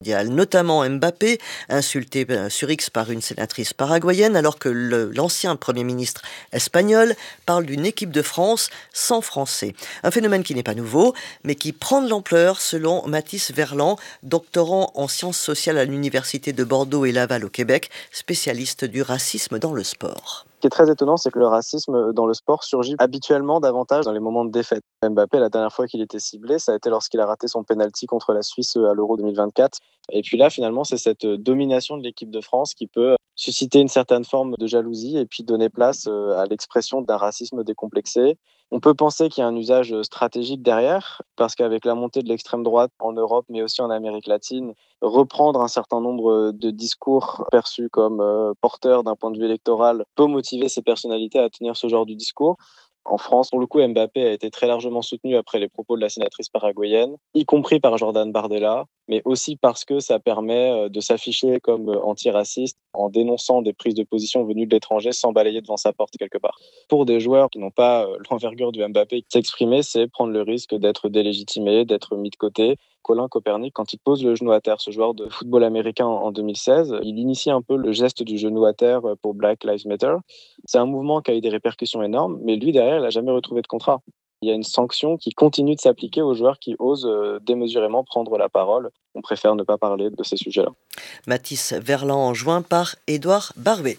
Notamment Mbappé, insulté sur X par une sénatrice paraguayenne, alors que l'ancien Premier ministre espagnol parle d'une équipe de France sans Français. Un phénomène qui n'est pas nouveau, mais qui prend de l'ampleur selon Mathis Verland, doctorant en sciences sociales à l'Université de Bordeaux et Laval au Québec, spécialiste du racisme dans le sport. Ce qui est très étonnant, c'est que le racisme dans le sport surgit habituellement davantage dans les moments de défaite. Mbappé, la dernière fois qu'il était ciblé, ça a été lorsqu'il a raté son penalty contre la Suisse à l'Euro 2024. Et puis là, finalement, c'est cette domination de l'équipe de France qui peut susciter une certaine forme de jalousie et puis donner place à l'expression d'un racisme décomplexé. On peut penser qu'il y a un usage stratégique derrière, parce qu'avec la montée de l'extrême droite en Europe, mais aussi en Amérique latine, reprendre un certain nombre de discours perçus comme porteurs d'un point de vue électoral peut motiver ces personnalités à tenir ce genre de discours. En France, pour le coup, Mbappé a été très largement soutenu après les propos de la sénatrice paraguayenne, y compris par Jordan Bardella, mais aussi parce que ça permet de s'afficher comme antiraciste en dénonçant des prises de position venues de l'étranger sans balayer devant sa porte quelque part. Pour des joueurs qui n'ont pas l'envergure du Mbappé, s'exprimer, c'est prendre le risque d'être délégitimé, d'être mis de côté. Colin Kaepernick, quand il pose le genou à terre, ce joueur de football américain en 2016, il initie un peu le geste du genou à terre pour Black Lives Matter. C'est un mouvement qui a eu des répercussions énormes, mais lui, derrière, il n'a jamais retrouvé de contrat. Il y a une sanction qui continue de s'appliquer aux joueurs qui osent démesurément prendre la parole. On préfère ne pas parler de ces sujets-là. Mathis Verland, joint par Édouard Barbet.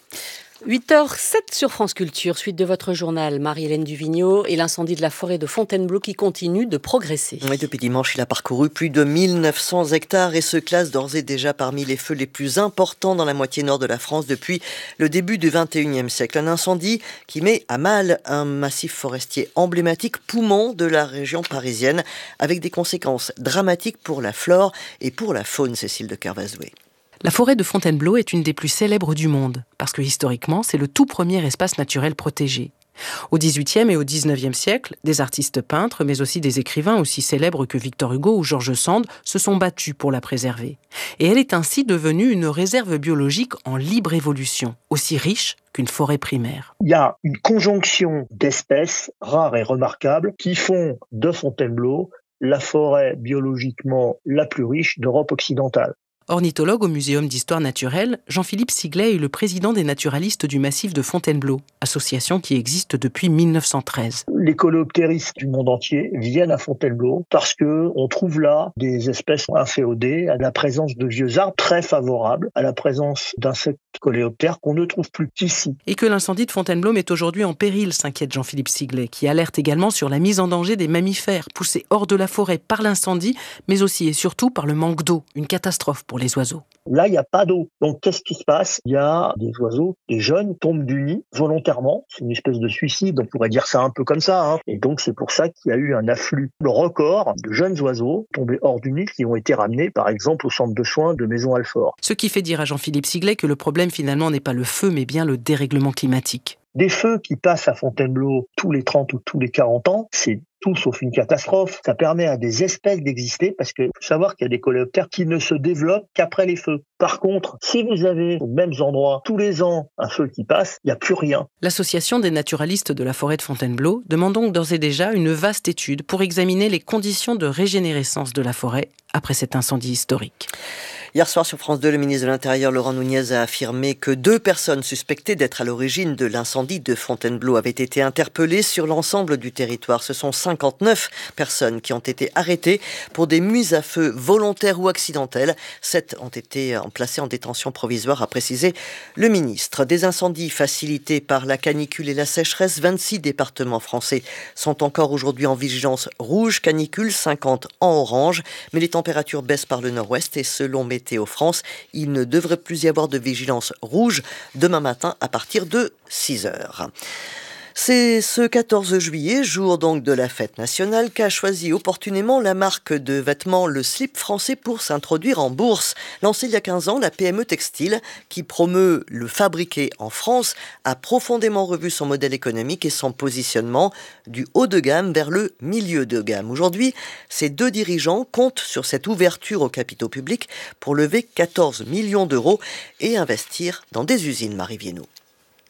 8h07 sur France Culture, suite de votre journal, Marie-Hélène Duvigneau, et l'incendie de la forêt de Fontainebleau qui continue de progresser. Oui, depuis dimanche, il a parcouru plus de 1900 hectares et se classe d'ores et déjà parmi les feux les plus importants dans la moitié nord de la France depuis le début du XXIe siècle. Un incendie qui met à mal un massif forestier emblématique, poumon de la région parisienne, avec des conséquences dramatiques pour la flore et pour la faune, Cécile de Kervazoué. La forêt de Fontainebleau est une des plus célèbres du monde, parce que historiquement, c'est le tout premier espace naturel protégé. Au XVIIIe et au XIXe siècle, des artistes peintres, mais aussi des écrivains aussi célèbres que Victor Hugo ou George Sand, se sont battus pour la préserver. Et elle est ainsi devenue une réserve biologique en libre évolution, aussi riche qu'une forêt primaire. Il y a une conjonction d'espèces rares et remarquables qui font de Fontainebleau la forêt biologiquement la plus riche d'Europe occidentale. Ornithologue au Muséum d'histoire naturelle, Jean-Philippe Siglet est le président des naturalistes du massif de Fontainebleau, association qui existe depuis 1913. Les coléoptéristes du monde entier viennent à Fontainebleau parce qu'on trouve là des espèces inféodées, à la présence de vieux arbres très favorables, à la présence d'insectes coléoptères qu'on ne trouve plus qu'ici. Et que l'incendie de Fontainebleau met aujourd'hui en péril, s'inquiète Jean-Philippe Siglet, qui alerte également sur la mise en danger des mammifères poussés hors de la forêt par l'incendie, mais aussi et surtout par le manque d'eau, une catastrophe pour les oiseaux. Là, il n'y a pas d'eau. Donc, qu'est-ce qui se passe? Il y a des oiseaux, des jeunes, tombent du nid volontairement. C'est une espèce de suicide, on pourrait dire ça un peu comme ça. Et donc, c'est pour ça qu'il y a eu un afflux. Le record de jeunes oiseaux tombés hors du nid qui ont été ramenés, par exemple, au centre de soins de Maison-Alfort. Ce qui fait dire à Jean-Philippe Siglet que le problème, finalement, n'est pas le feu, mais bien le dérèglement climatique. Des feux qui passent à Fontainebleau tous les 30 ou tous les 40 ans, c'est tout sauf une catastrophe. Ça permet à des espèces d'exister parce qu'il faut savoir qu'il y a des coléoptères qui ne se développent qu'après les feux. Par contre, si vous avez aux mêmes endroits tous les ans un feu qui passe, il n'y a plus rien. L'association des naturalistes de la forêt de Fontainebleau demande donc d'ores et déjà une vaste étude pour examiner les conditions de régénérescence de la forêt après cet incendie historique. Hier soir sur France 2, le ministre de l'Intérieur Laurent Nunez a affirmé que 2 personnes suspectées d'être à l'origine de l'incendie de Fontainebleau avaient été interpellées sur l'ensemble du territoire. Ce sont 59 personnes qui ont été arrêtées pour des mises à feu volontaires ou accidentelles. 7 ont été placées en détention provisoire, a précisé le ministre. Des incendies facilités par la canicule et la sécheresse. 26 départements français sont encore aujourd'hui en vigilance rouge canicule, 50 en orange. Mais les températures baissent par le nord-ouest et selon Météo France, il ne devrait plus y avoir de vigilance rouge demain matin à partir de 6h. C'est ce 14 juillet, jour donc de la fête nationale, qu'a choisi opportunément la marque de vêtements Le Slip Français pour s'introduire en bourse. Lancée il y a 15 ans, la PME Textile, qui promeut le fabriqué en France, a profondément revu son modèle économique et son positionnement du haut de gamme vers le milieu de gamme. Aujourd'hui, ces 2 dirigeants comptent sur cette ouverture aux capitaux publics pour lever 14 millions d'euros et investir dans des usines, Marie Viennot.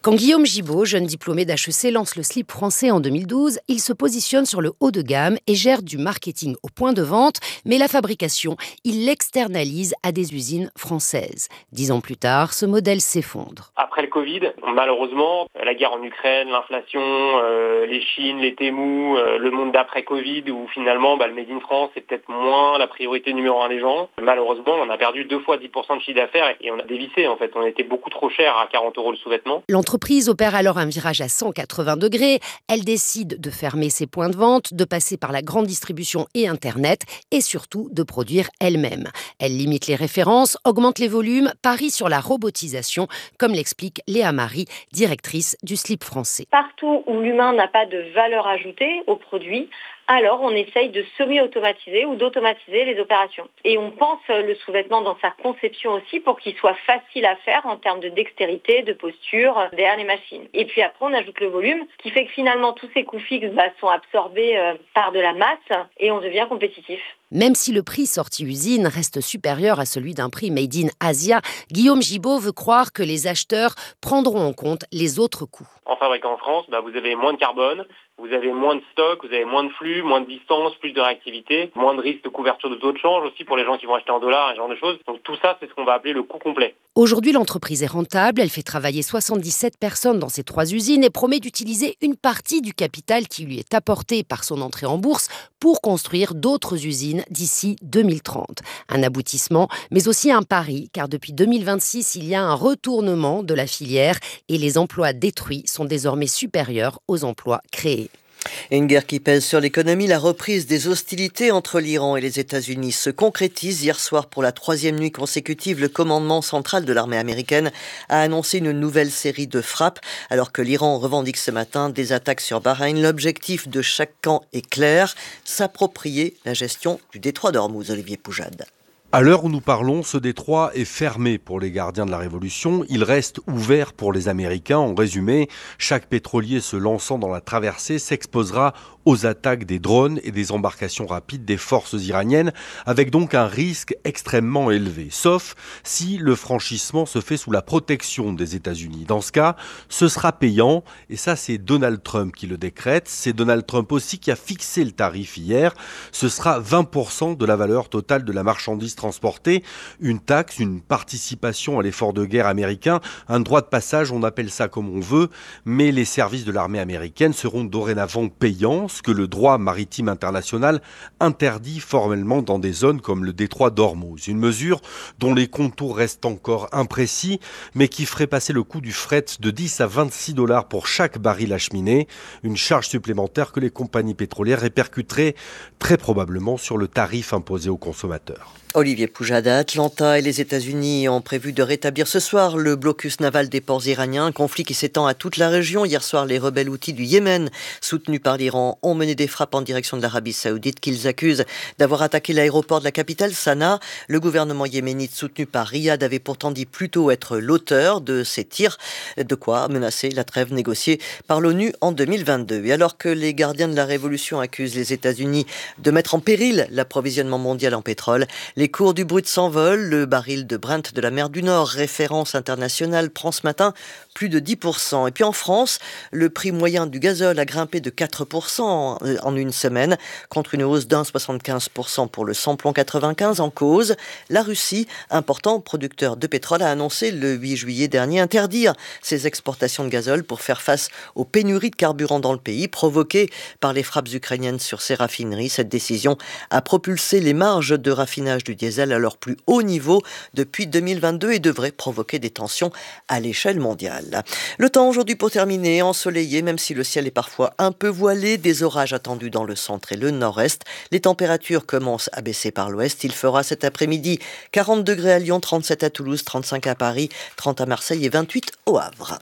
Quand Guillaume Gibaud, jeune diplômé d'HEC, lance le slip français en 2012, il se positionne sur le haut de gamme et gère du marketing au point de vente, mais la fabrication, il l'externalise à des usines françaises. 10 ans plus tard, ce modèle s'effondre. Après le Covid, malheureusement, la guerre en Ukraine, l'inflation, les Chines, les Temu, le monde d'après-Covid, où finalement le Made in France est peut-être moins la priorité numéro 1 des gens. Malheureusement, on a perdu 2 fois 10% de chiffre d'affaires et on a dévissé en fait. On était beaucoup trop cher à 40 € le sous-vêtement. L'entreprise opère alors un virage à 180 degrés. Elle décide de fermer ses points de vente, de passer par la grande distribution et Internet et surtout de produire elle-même. Elle limite les références, augmente les volumes, parie sur la robotisation, comme l'explique Léa Marie, directrice du slip français. Partout où l'humain n'a pas de valeur ajoutée au produit, alors on essaye de semi-automatiser ou d'automatiser les opérations. Et on pense le sous-vêtement dans sa conception aussi pour qu'il soit facile à faire en termes de dextérité, de posture derrière les machines. Et puis après on ajoute le volume, ce qui fait que finalement tous ces coûts fixes sont absorbés par de la masse et on devient compétitif. Même si le prix sorti usine reste supérieur à celui d'un prix made in Asia, Guillaume Gibaud veut croire que les acheteurs prendront en compte les autres coûts. En fabriquant en France, vous avez moins de carbone, vous avez moins de stock, vous avez moins de flux, moins de distance, plus de réactivité, moins de risque de couverture de taux de change aussi pour les gens qui vont acheter en dollars et ce genre de choses. Donc tout ça, c'est ce qu'on va appeler le coût complet. Aujourd'hui, l'entreprise est rentable, elle fait travailler 77 personnes dans ses 3 usines et promet d'utiliser une partie du capital qui lui est apporté par son entrée en bourse pour construire d'autres usines d'ici 2030. Un aboutissement, mais aussi un pari, car depuis 2026, il y a un retournement de la filière et les emplois détruits sont désormais supérieurs aux emplois créés. Et une guerre qui pèse sur l'économie, la reprise des hostilités entre l'Iran et les États-Unis se concrétise. Hier soir, pour la 3e nuit consécutive, le commandement central de l'armée américaine a annoncé une nouvelle série de frappes, alors que l'Iran revendique ce matin des attaques sur Bahreïn. L'objectif de chaque camp est clair, s'approprier la gestion du détroit d'Ormuz. Olivier Poujade. À l'heure où nous parlons, ce détroit est fermé pour les gardiens de la Révolution. Il reste ouvert pour les Américains. En résumé, chaque pétrolier se lançant dans la traversée s'exposera aux attaques des drones et des embarcations rapides des forces iraniennes, avec donc un risque extrêmement élevé, sauf si le franchissement se fait sous la protection des États-Unis. Dans ce cas, ce sera payant, et ça c'est Donald Trump qui le décrète. C'est Donald Trump aussi qui a fixé le tarif hier. Ce sera 20% de la valeur totale de la marchandise transportée, une taxe, une participation à l'effort de guerre américain, un droit de passage, on appelle ça comme on veut, mais les services de l'armée américaine seront dorénavant payants, ce que le droit maritime international interdit formellement dans des zones comme le détroit d'Ormuz. Une mesure dont les contours restent encore imprécis, mais qui ferait passer le coût du fret de 10 à 26 $ pour chaque baril acheminé, une charge supplémentaire que les compagnies pétrolières répercuteraient très probablement sur le tarif imposé aux consommateurs. Olivier Poujade, à Atlanta, et les États-Unis ont prévu de rétablir ce soir le blocus naval des ports iraniens, un conflit qui s'étend à toute la région. Hier soir, les rebelles houthis du Yémen, soutenus par l'Iran, ont mené des frappes en direction de l'Arabie Saoudite qu'ils accusent d'avoir attaqué l'aéroport de la capitale, Sanaa. Le gouvernement yéménite soutenu par Riyad avait pourtant dit plutôt être l'auteur de ces tirs, de quoi menacer la trêve négociée par l'ONU en 2022. Et alors que les gardiens de la révolution accusent les États-Unis de mettre en péril l'approvisionnement mondial en pétrole, les cours du brut s'envolent. Le baril de Brent de la mer du Nord, référence internationale, prend ce matin plus de 10%. Et puis en France, le prix moyen du gazole a grimpé de 4% en une semaine, contre une hausse d'1,75% pour le samplon 95. En cause, la Russie, important producteur de pétrole, a annoncé le 8 juillet dernier interdire ses exportations de gazole pour faire face aux pénuries de carburant dans le pays, provoquées par les frappes ukrainiennes sur ses raffineries. Cette décision a propulsé les marges de raffinage du diesel à leur plus haut niveau depuis 2022 et devrait provoquer des tensions à l'échelle mondiale. Le temps aujourd'hui pour terminer, ensoleillé, même si le ciel est parfois un peu voilé, des orages attendus dans le centre et le nord-est. Les températures commencent à baisser par l'ouest. Il fera cet après-midi 40 degrés à Lyon, 37 à Toulouse, 35 à Paris, 30 à Marseille et 28 au Havre.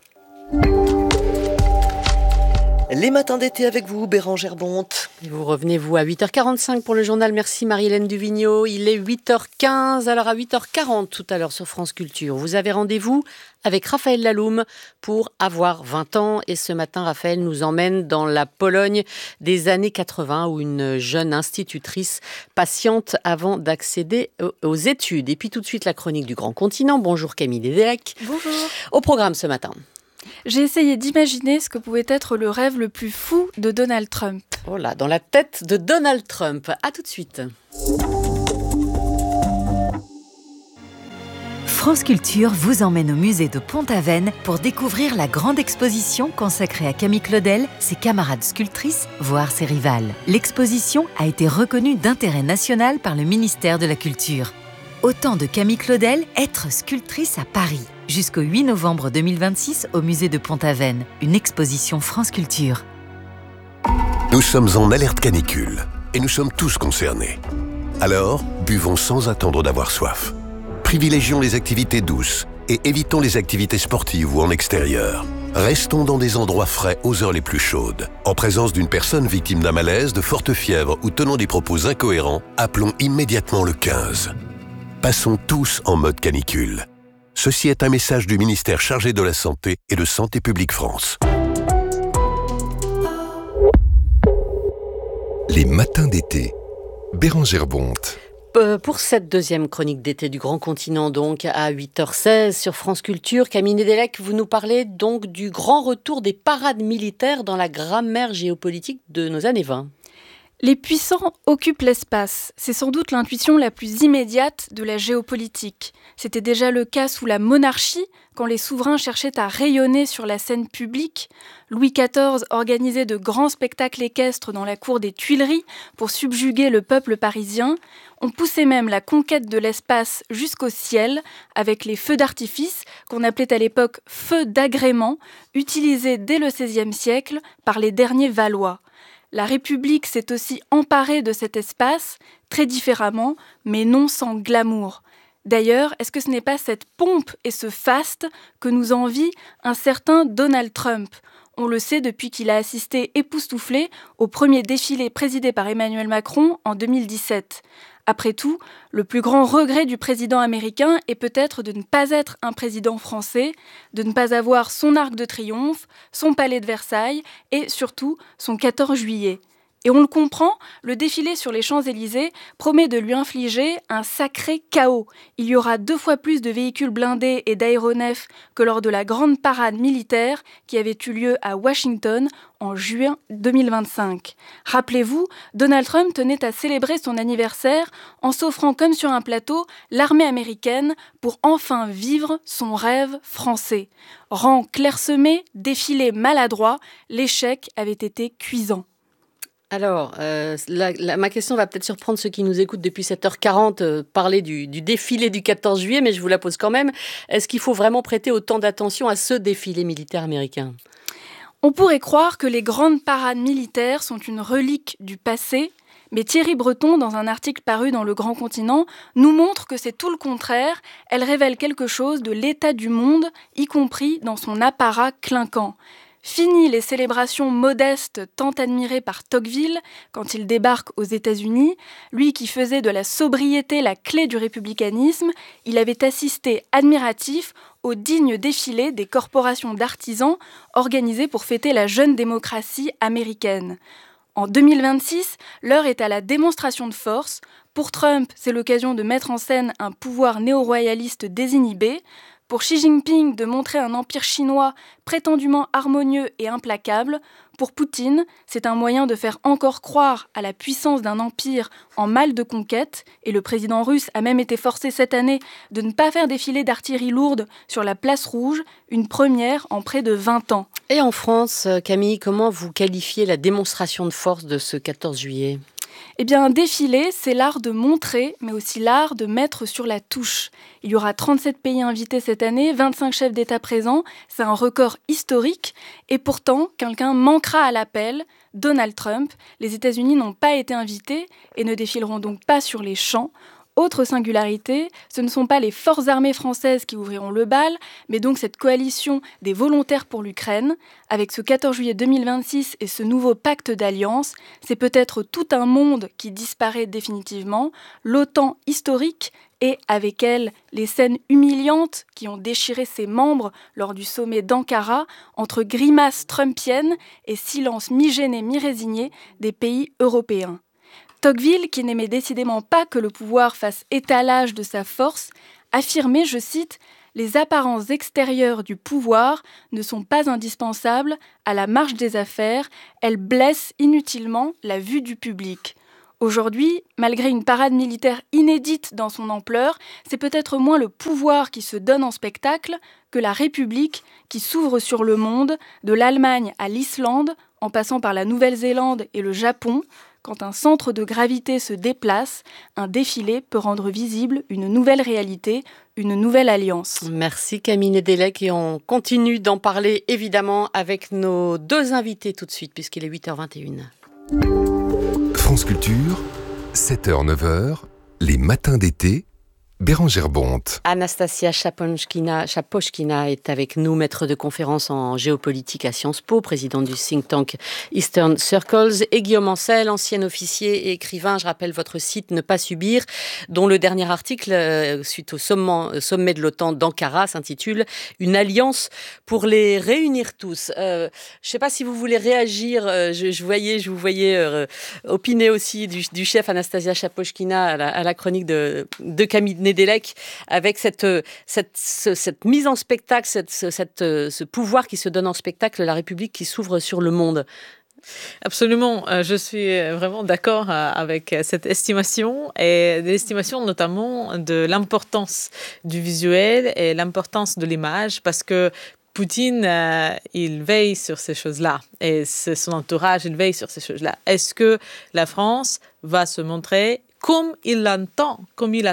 Les matins d'été avec vous, Bérangère Bonte. Vous revenez, vous, à 8h45 pour le journal. Merci Marie-Hélène Duvigneau. Il est 8h15, alors à 8h40 tout à l'heure sur France Culture. Vous avez rendez-vous avec Raphaël Laloum pour avoir 20 ans. Et ce matin, Raphaël nous emmène dans la Pologne des années 80 où une jeune institutrice patiente avant d'accéder aux études. Et puis tout de suite, la chronique du Grand Continent. Bonjour Camille Dédéac. Bonjour. Au programme ce matin. J'ai essayé d'imaginer ce que pouvait être le rêve le plus fou de Donald Trump. Oh là, dans la tête de Donald Trump. À tout de suite. France Culture vous emmène au musée de Pont-Aven pour découvrir la grande exposition consacrée à Camille Claudel, ses camarades sculptrices, voire ses rivales. L'exposition a été reconnue d'intérêt national par le ministère de la Culture. Autant de Camille Claudel, être sculptrice à Paris. Jusqu'au 8 novembre 2026 au musée de Pont-Aven. Une exposition France Culture. Nous sommes en alerte canicule et nous sommes tous concernés. Alors, buvons sans attendre d'avoir soif. Privilégions les activités douces et évitons les activités sportives ou en extérieur. Restons dans des endroits frais aux heures les plus chaudes. En présence d'une personne victime d'un malaise, de forte fièvre ou tenant des propos incohérents, appelons immédiatement le 15. Passons tous en mode canicule. Ceci est un message du ministère chargé de la Santé et de Santé publique France. Les matins d'été. Bérengère Bonte. Pour cette deuxième chronique d'été du Grand Continent, donc à 8h16 sur France Culture, Camille Nédélec, vous nous parlez donc du grand retour des parades militaires dans la grammaire géopolitique de nos années 20. Les puissants occupent l'espace. C'est sans doute l'intuition la plus immédiate de la géopolitique. C'était déjà le cas sous la monarchie, quand les souverains cherchaient à rayonner sur la scène publique. Louis XIV organisait de grands spectacles équestres dans la cour des Tuileries pour subjuguer le peuple parisien. On poussait même la conquête de l'espace jusqu'au ciel avec les feux d'artifice, qu'on appelait à l'époque feux d'agrément, utilisés dès le XVIe siècle par les derniers Valois. La République s'est aussi emparée de cet espace, très différemment, mais non sans glamour. D'ailleurs, est-ce que ce n'est pas cette pompe et ce faste que nous envie un certain Donald Trump ? On le sait depuis qu'il a assisté époustouflé au premier défilé présidé par Emmanuel Macron en 2017. Après tout, le plus grand regret du président américain est peut-être de ne pas être un président français, de ne pas avoir son arc de triomphe, son palais de Versailles et surtout son 14 juillet. Et on le comprend, le défilé sur les Champs-Élysées promet de lui infliger un sacré chaos. Il y aura 2 fois plus de véhicules blindés et d'aéronefs que lors de la grande parade militaire qui avait eu lieu à Washington en juin 2025. Rappelez-vous, Donald Trump tenait à célébrer son anniversaire en s'offrant comme sur un plateau l'armée américaine pour enfin vivre son rêve français. Rang clairsemé, défilé maladroit, l'échec avait été cuisant. Alors, ma question va peut-être surprendre ceux qui nous écoutent depuis 7h40 parler du défilé du 14 juillet, mais je vous la pose quand même. Est-ce qu'il faut vraiment prêter autant d'attention à ce défilé militaire américain ? On pourrait croire que les grandes parades militaires sont une relique du passé, mais Thierry Breton, dans un article paru dans Le Grand Continent, nous montre que c'est tout le contraire. Elle révèle quelque chose de l'état du monde, y compris dans son apparat clinquant. Fini les célébrations modestes tant admirées par Tocqueville quand il débarque aux États-Unis. Lui qui faisait de la sobriété la clé du républicanisme, il avait assisté admiratif au digne défilé des corporations d'artisans organisées pour fêter la jeune démocratie américaine. En 2026, l'heure est à la démonstration de force. Pour Trump, c'est l'occasion de mettre en scène un pouvoir néo-royaliste désinhibé. Pour Xi Jinping, de montrer un empire chinois prétendument harmonieux et implacable. Pour Poutine, c'est un moyen de faire encore croire à la puissance d'un empire en mal de conquête. Et le président russe a même été forcé cette année de ne pas faire défiler d'artillerie lourde sur la place rouge, une première en près de 20 ans. Et en France, Camille, comment vous qualifiez la démonstration de force de ce 14 juillet ? Eh bien, un défilé, c'est l'art de montrer, mais aussi l'art de mettre sur la touche. Il y aura 37 pays invités cette année, 25 chefs d'État présents. C'est un record historique. Et pourtant, quelqu'un manquera à l'appel, Donald Trump. Les États-Unis n'ont pas été invités et ne défileront donc pas sur les champs. Autre singularité, ce ne sont pas les forces armées françaises qui ouvriront le bal, mais donc cette coalition des volontaires pour l'Ukraine. Avec ce 14 juillet 2026 et ce nouveau pacte d'alliance, c'est peut-être tout un monde qui disparaît définitivement, l'OTAN historique et avec elle les scènes humiliantes qui ont déchiré ses membres lors du sommet d'Ankara entre grimaces trumpiennes et silence mi-gêné mi-résigné des pays européens. Tocqueville, qui n'aimait décidément pas que le pouvoir fasse étalage de sa force, affirmait, je cite, « les apparences extérieures du pouvoir ne sont pas indispensables à la marche des affaires, elles blessent inutilement la vue du public. Aujourd'hui, malgré une parade militaire inédite dans son ampleur, c'est peut-être moins le pouvoir qui se donne en spectacle que la République qui s'ouvre sur le monde, de l'Allemagne à l'Islande, en passant par la Nouvelle-Zélande et le Japon. Quand un centre de gravité se déplace, un défilé peut rendre visible une nouvelle réalité, une nouvelle alliance. Merci Camille Nédélec et on continue d'en parler évidemment avec nos deux invités tout de suite puisqu'il est 8h21. France Culture, 7h-9h, les matins d'été, Bérangère Bonte. Anastasia Chapochkina est avec nous, maître de conférence en géopolitique à Sciences Po, présidente du think tank Eastern Circles, et Guillaume Ancel, ancien officier et écrivain. Je rappelle votre site Ne pas subir, dont le dernier article, suite au sommet de l'OTAN d'Ankara, s'intitule « Une alliance pour les réunir tous ». Je ne sais pas si vous voulez réagir. Je vous voyais opiner aussi du chef Anastasia Chapochkina à la chronique de Camille Nédélec, avec cette mise en spectacle, ce pouvoir qui se donne en spectacle, la République qui s'ouvre sur le monde. Absolument, je suis vraiment d'accord avec cette estimation et l'estimation notamment de l'importance du visuel et l'importance de l'image, parce que Poutine, il veille sur ces choses-là et son entourage, il veille sur ces choses-là. Est-ce que la France va se montrer comme il attend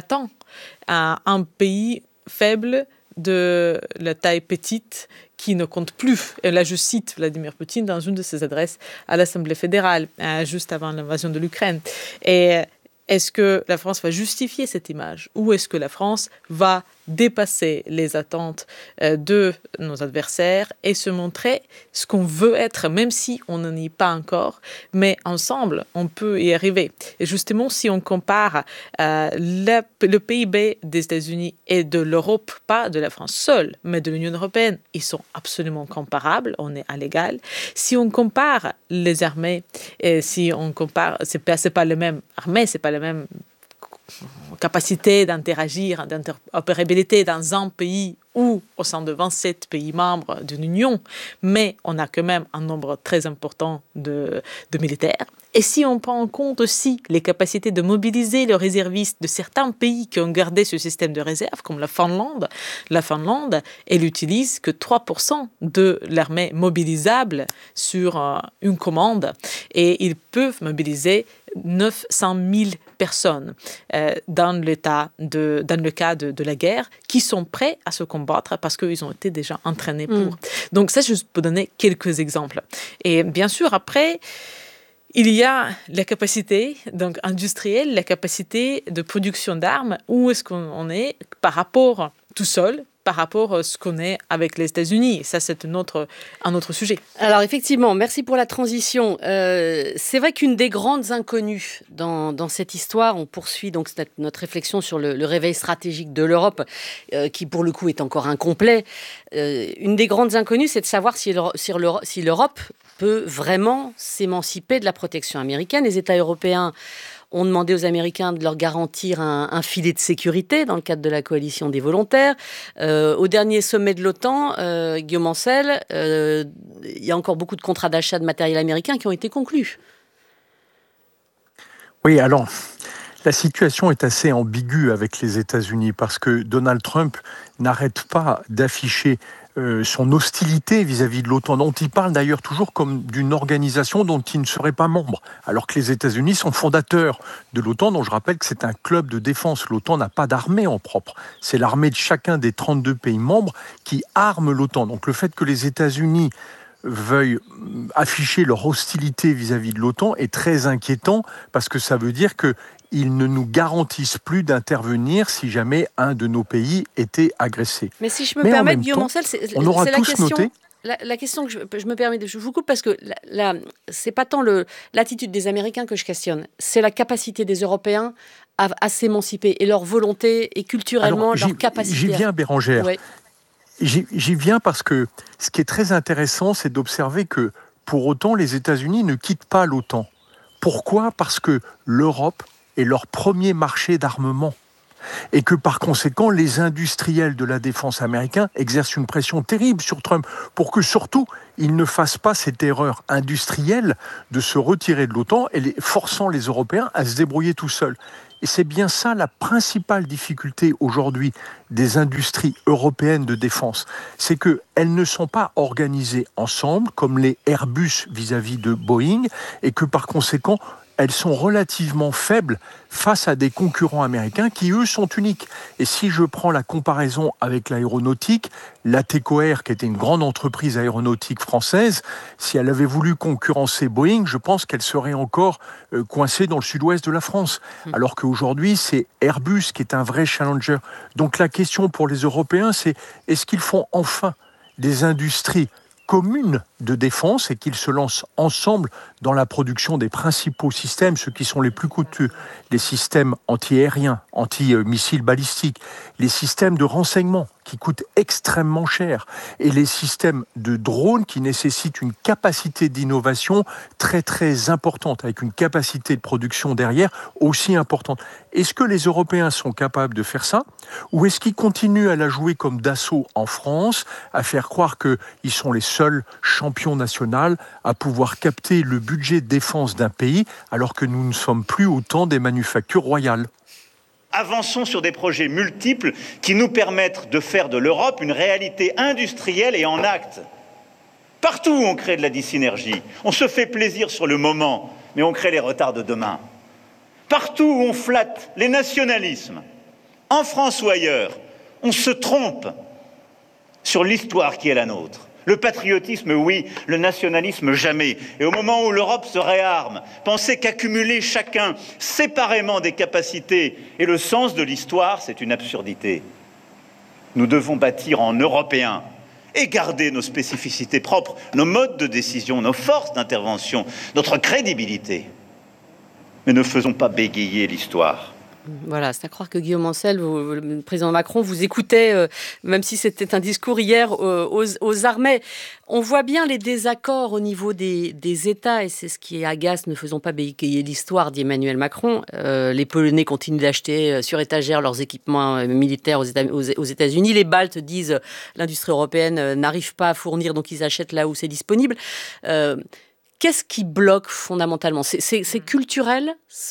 un pays faible de la taille petite qui ne compte plus? Et là, je cite Vladimir Poutine dans une de ses adresses à l'Assemblée fédérale, juste avant l'invasion de l'Ukraine. Et est-ce que la France va justifier cette image ou est-ce que la France va dépasser les attentes de nos adversaires et se montrer ce qu'on veut être, même si on n'en est pas encore, mais ensemble, on peut y arriver. Et justement, si on compare le PIB des États-Unis et de l'Europe, pas de la France seule, mais de l'Union européenne, ils sont absolument comparables, on est à l'égal. Si on compare les armées, et si on compare, c'est pas les mêmes armées, c'est pas les mêmes capacité d'interagir, d'interopérabilité dans un pays ou au sein de 27 pays membres d'une union, mais on a quand même un nombre très important de militaires. Et si on prend en compte aussi les capacités de mobiliser les réservistes de certains pays qui ont gardé ce système de réserve, comme la Finlande, elle n'utilise que 3% de l'armée mobilisable sur une commande, et ils peuvent mobiliser 900 000 personnes dans le cas de la guerre, qui sont prêts à se combattre parce qu'ils ont été déjà entraînés pour. Donc ça, juste pour donner quelques exemples. Et bien sûr, après, il y a la capacité donc industrielle, la capacité de production d'armes. Où est-ce qu'on est par rapport tout seul, par rapport à ce qu'on est avec les États-Unis. Ça, c'est un autre sujet. Alors effectivement, merci pour la transition. C'est vrai qu'une des grandes inconnues dans cette histoire, on poursuit donc notre réflexion sur le réveil stratégique de l'Europe, qui pour le coup est encore incomplet. Une des grandes inconnues, c'est de savoir si l'Europe peut vraiment s'émanciper de la protection américaine. Les États européens ont demandé aux Américains de leur garantir un filet de sécurité dans le cadre de la coalition des volontaires. Au dernier sommet de l'OTAN, Guillaume Ancel, il y a encore beaucoup de contrats d'achat de matériel américain qui ont été conclus. Oui, alors, la situation est assez ambiguë avec les États-Unis parce que Donald Trump n'arrête pas d'afficher son hostilité vis-à-vis de l'OTAN, dont il parle d'ailleurs toujours comme d'une organisation dont il ne serait pas membre, alors que les États-Unis sont fondateurs de l'OTAN, dont je rappelle que c'est un club de défense. L'OTAN n'a pas d'armée en propre. C'est l'armée de chacun des 32 pays membres qui arme l'OTAN. Donc le fait que les États-Unis veuillent afficher leur hostilité vis-à-vis de l'OTAN est très inquiétant, parce que ça veut dire qu'ils ne nous garantissent plus d'intervenir si jamais un de nos pays était agressé. Mais si je me permets, Guillaume Ancel, c'est la question. Noté. La question que je me permets, je vous coupe parce que c'est pas tant l'attitude des Américains que je questionne, c'est la capacité des Européens à s'émanciper et leur volonté et culturellement leur capacité. J'y viens, Bérangère. Ouais. J'y viens parce que ce qui est très intéressant, c'est d'observer que pour autant, les États-Unis ne quittent pas l'OTAN. Pourquoi ? Parce que l'Europe est leur premier marché d'armement. Et que par conséquent, les industriels de la défense américains exercent une pression terrible sur Trump pour que surtout, il ne fasse pas cette erreur industrielle de se retirer de l'OTAN et forçant les Européens à se débrouiller tout seuls. Et c'est bien ça la principale difficulté aujourd'hui des industries européennes de défense. C'est qu'elles ne sont pas organisées ensemble comme les Airbus vis-à-vis de Boeing et que par conséquent, elles sont relativement faibles face à des concurrents américains qui, eux, sont uniques. Et si je prends la comparaison avec l'aéronautique, la TECOAIR, qui était une grande entreprise aéronautique française, si elle avait voulu concurrencer Boeing, je pense qu'elle serait encore coincée dans le sud-ouest de la France. Alors qu'aujourd'hui, c'est Airbus qui est un vrai challenger. Donc la question pour les Européens, c'est est-ce qu'ils font enfin des industries communes de défense et qu'ils se lancent ensemble dans la production des principaux systèmes, ceux qui sont les plus coûteux, les systèmes anti-aériens, anti-missiles balistiques, les systèmes de renseignement qui coûtent extrêmement cher et les systèmes de drones qui nécessitent une capacité d'innovation très très importante, avec une capacité de production derrière aussi importante. Est-ce que les Européens sont capables de faire ça ou est-ce qu'ils continuent à la jouer comme Dassault en France, à faire croire qu'ils sont les seuls champions nationaux à pouvoir capter le budget de défense d'un pays alors que nous ne sommes plus au temps des manufactures royales? Avançons sur des projets multiples qui nous permettent de faire de l'Europe une réalité industrielle et en acte. Partout où on crée de la dysynergie, on se fait plaisir sur le moment, mais on crée les retards de demain. Partout où on flatte les nationalismes, en France ou ailleurs, on se trompe sur l'histoire qui est la nôtre. Le patriotisme, oui, le nationalisme, jamais. Et au moment où l'Europe se réarme, penser qu'accumuler chacun séparément des capacités et le sens de l'histoire, c'est une absurdité. Nous devons bâtir en Européens et garder nos spécificités propres, nos modes de décision, nos forces d'intervention, notre crédibilité. Mais ne faisons pas bégayer l'histoire. Voilà, c'est à croire que Guillaume Ancel, le président Macron, vous écoutait, même si c'était un discours hier aux armées. On voit bien les désaccords au niveau des États, et c'est ce qui agace, ne faisons pas bégayer l'histoire, dit Emmanuel Macron. Les Polonais continuent d'acheter sur étagère leurs équipements militaires aux États-Unis. Les Baltes disent l'industrie européenne n'arrive pas à fournir, donc ils achètent là où c'est disponible. Qu'est-ce qui bloque fondamentalement ? C'est culturel ?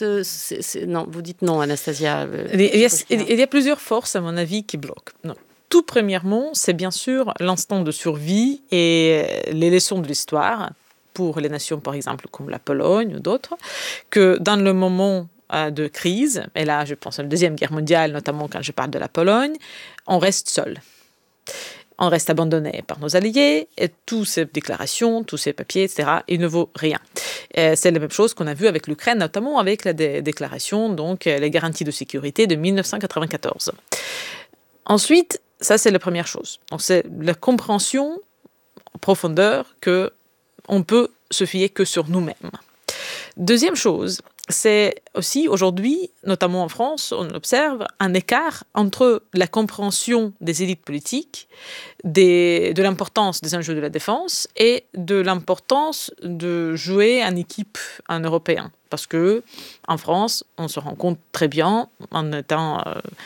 Non, vous dites non, Anastasia. Il y a plusieurs forces, à mon avis, qui bloquent. Non. Tout premièrement, c'est bien sûr l'instinct de survie et les leçons de l'histoire, pour les nations, par exemple, comme la Pologne ou d'autres, que dans le moment de crise, et là, je pense à la Deuxième Guerre mondiale, notamment quand je parle de la Pologne, on reste seul. On reste abandonné par nos alliés, et toutes ces déclarations, tous ces papiers, etc., il ne vaut rien. C'est la même chose qu'on a vu avec l'Ukraine, notamment avec la déclaration, donc les garanties de sécurité de 1994. Ensuite, ça c'est la première chose. Donc c'est la compréhension en profondeur qu'on peut se fier que sur nous-mêmes. Deuxième chose, c'est aussi aujourd'hui, notamment en France, on observe un écart entre la compréhension des élites politiques, de l'importance des enjeux de la défense et de l'importance de jouer en équipe en européen. Parce que en France, on se rend compte très bien, en étant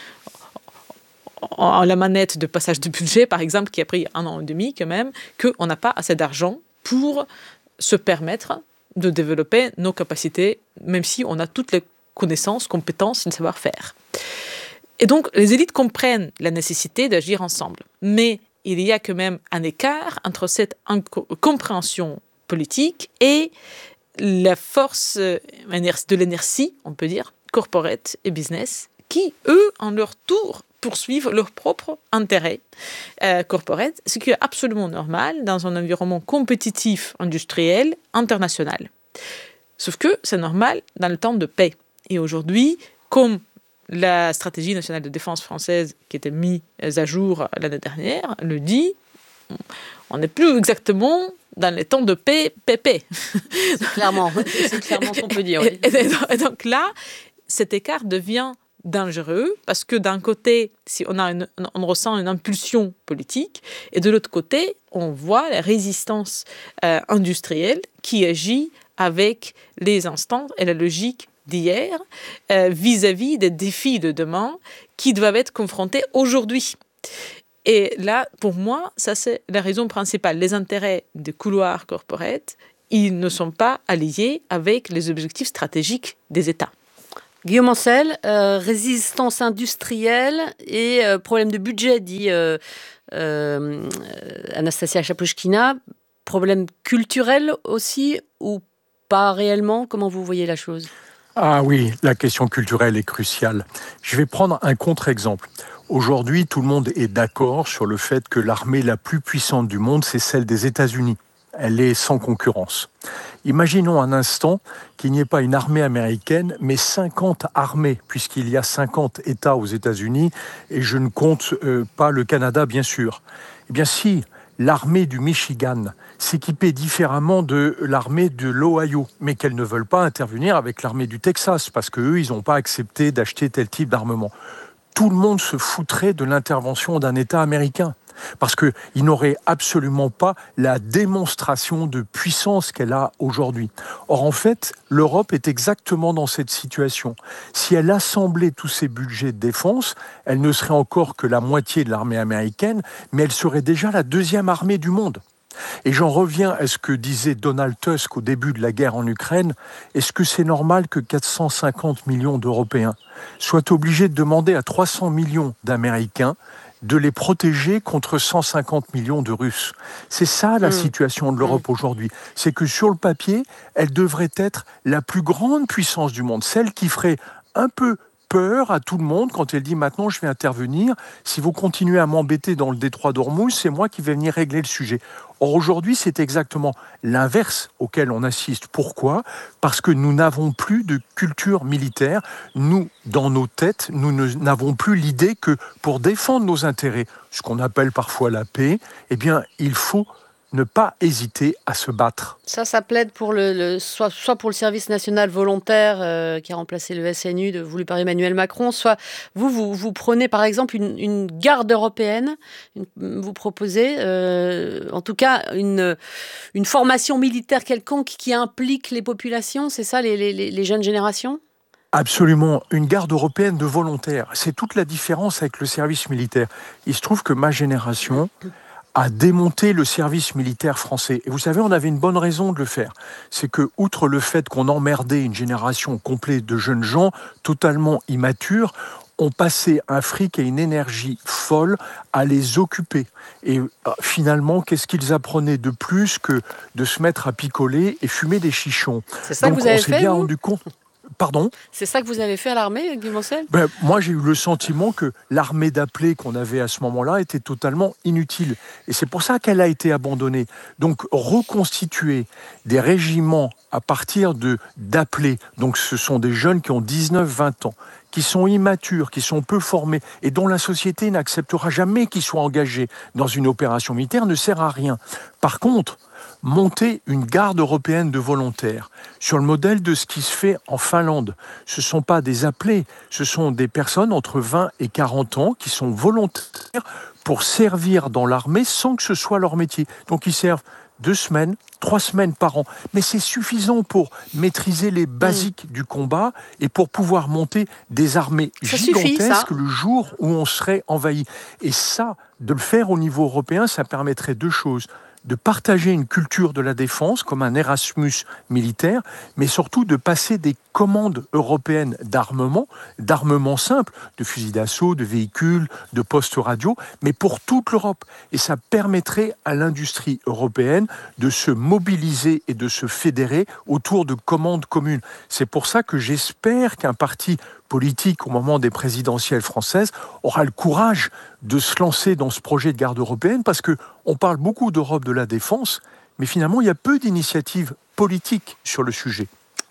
en la manette de passage de budget, par exemple, qui a pris 1 an et demi quand même, qu'on n'a pas assez d'argent pour se permettre de développer nos capacités, même si on a toutes les connaissances, compétences et savoir-faire. Et donc, les élites comprennent la nécessité d'agir ensemble. Mais il y a quand même un écart entre cette compréhension politique et la force de l'inertie, on peut dire, corporate et business, qui, eux, en leur tour, poursuivent leur propre intérêt corporate, ce qui est absolument normal dans un environnement compétitif, industriel, international. Sauf que c'est normal dans le temps de paix. Et aujourd'hui, comme la stratégie nationale de défense française qui était mise à jour l'année dernière le dit, on n'est plus exactement dans les temps de paix, pépé. C'est clairement ce qu'on peut dire. Oui. Et donc là, cet écart devient dangereux parce que d'un côté, si on ressent une impulsion politique et de l'autre côté, on voit la résistance industrielle qui agit avec les instances et la logique d'hier vis-à-vis des défis de demain qui doivent être confrontés aujourd'hui. Et là, pour moi, ça c'est la raison principale. Les intérêts des couloirs corporate, ils ne sont pas alliés avec les objectifs stratégiques des États. Guillaume Ancel, résistance industrielle et problème de budget, dit Anastasia Chapouchkina. Problème culturel aussi ou pas réellement? Comment vous voyez la chose? Ah oui, la question culturelle est cruciale. Je vais prendre un contre-exemple. Aujourd'hui, tout le monde est d'accord sur le fait que l'armée la plus puissante du monde, c'est celle des États-Unis. Elle est sans concurrence. Imaginons un instant qu'il n'y ait pas une armée américaine, mais 50 armées, puisqu'il y a 50 États aux États-Unis, et je ne compte pas le Canada, bien sûr. Eh bien, si l'armée du Michigan s'équipait différemment de l'armée de l'Ohio, mais qu'elles ne veulent pas intervenir avec l'armée du Texas, parce qu'eux, ils n'ont pas accepté d'acheter tel type d'armement. Tout le monde se foutrait de l'intervention d'un État américain, parce qu'il n'aurait absolument pas la démonstration de puissance qu'elle a aujourd'hui. Or, en fait, l'Europe est exactement dans cette situation. Si elle assemblait tous ses budgets de défense, elle ne serait encore que la moitié de l'armée américaine, mais elle serait déjà la deuxième armée du monde. Et j'en reviens à ce que disait Donald Tusk au début de la guerre en Ukraine. Est-ce que c'est normal que 450 millions d'Européens soient obligés de demander à 300 millions d'Américains de les protéger contre 150 millions de Russes? C'est ça la situation de l'Europe aujourd'hui. C'est que sur le papier, elle devrait être la plus grande puissance du monde, celle qui ferait un peu peur à tout le monde quand elle dit maintenant je vais intervenir, si vous continuez à m'embêter dans le détroit d'Ormuz, c'est moi qui vais venir régler le sujet. Or aujourd'hui c'est exactement l'inverse auquel on assiste. Pourquoi ? Parce que nous n'avons plus de culture militaire. Nous, dans nos têtes, nous n'avons plus l'idée que pour défendre nos intérêts, ce qu'on appelle parfois la paix, eh bien il faut ne pas hésiter à se battre. Ça plaide pour soit pour le service national volontaire qui a remplacé le SNU voulu par Emmanuel Macron, soit vous prenez par exemple une garde européenne, vous proposez en tout cas une formation militaire quelconque qui implique les populations, c'est ça, les jeunes générations ? Absolument, une garde européenne de volontaires. C'est toute la différence avec le service militaire. Il se trouve que ma génération à démonter le service militaire français. Et vous savez, on avait une bonne raison de le faire. C'est que, outre le fait qu'on emmerdait une génération complète de jeunes gens totalement immatures, on passait un fric et une énergie folle à les occuper. Et finalement, qu'est-ce qu'ils apprenaient de plus que de se mettre à picoler et fumer des chichons? C'est ça. Donc, que vous avez fait, on s'est bien rendu compte. Pardon ? C'est ça que vous avez fait à l'armée, Guillaume Ancel ? Moi, j'ai eu le sentiment que l'armée d'appelés qu'on avait à ce moment-là était totalement inutile. Et c'est pour ça qu'elle a été abandonnée. Donc, reconstituer des régiments à partir d'appelés, donc ce sont des jeunes qui ont 19-20 ans, qui sont immatures, qui sont peu formés et dont la société n'acceptera jamais qu'ils soient engagés dans une opération militaire, ne sert à rien. Par contre, monter une garde européenne de volontaires sur le modèle de ce qui se fait en Finlande. Ce ne sont pas des appelés, ce sont des personnes entre 20 et 40 ans qui sont volontaires pour servir dans l'armée sans que ce soit leur métier. Donc ils servent 2 semaines, 3 semaines par an. Mais c'est suffisant pour maîtriser les basiques du combat et pour pouvoir monter des armées gigantesques le jour où on serait envahi. Et ça, de le faire au niveau européen, ça permettrait 2 choses. De partager une culture de la défense comme un Erasmus militaire, mais surtout de passer des commandes européennes d'armement simple, de fusils d'assaut, de véhicules, de postes radio, mais pour toute l'Europe. Et ça permettrait à l'industrie européenne de se mobiliser et de se fédérer autour de commandes communes. C'est pour ça que j'espère qu'un parti politique au moment des présidentielles françaises aura le courage de se lancer dans ce projet de garde européenne, parce qu'on parle beaucoup d'Europe de la défense, mais finalement il y a peu d'initiatives politiques sur le sujet.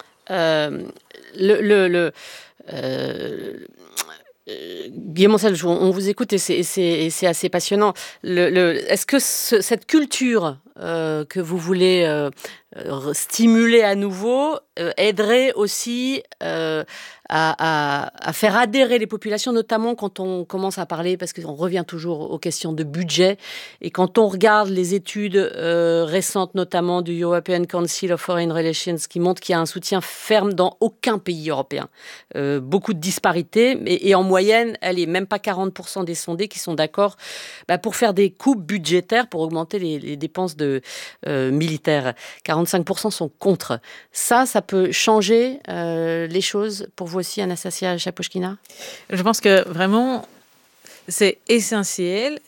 Guillaume Ancel, on vous écoute et c'est assez passionnant. Est-ce que cette culture que vous voulez stimuler à nouveau aiderait aussi à faire adhérer les populations, notamment quand on commence à parler, parce qu'on revient toujours aux questions de budget, et quand on regarde les études récentes, notamment du European Council of Foreign Relations, qui montrent qu'il y a un soutien ferme dans aucun pays européen. Beaucoup de disparités, et en moyenne, elle est même pas 40% des sondés qui sont d'accord pour faire des coupes budgétaires, pour augmenter les dépenses militaires. 45% sont contre. Ça peut changer les choses pour vous aussi, Anastasia Chapochkina ? Je pense que vraiment, c'est essentiel